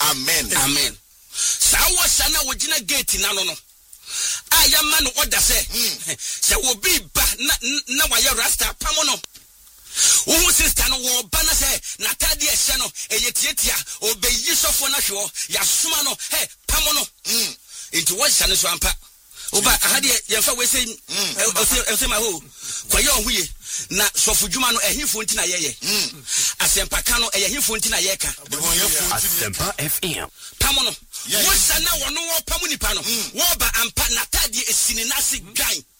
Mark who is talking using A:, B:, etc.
A: Amen. Sawa sana wajina gate no. Aya man order say. Se will be ba na waya rasta pamono. Who sister no wo bana say natadi ehye no eyetietia obeyi sofo na hwo ya soma no pamono. Into what sana so ampa. Oba ahade yemfa we say my ho kwaye ohuye na sofo djuma no ehifo nti na yeye asempa ka no ehifo nti na yeka
B: Asempa FM
A: pamono wo sana wono wo pamu nipa no wo ba ampa natade esini nase gan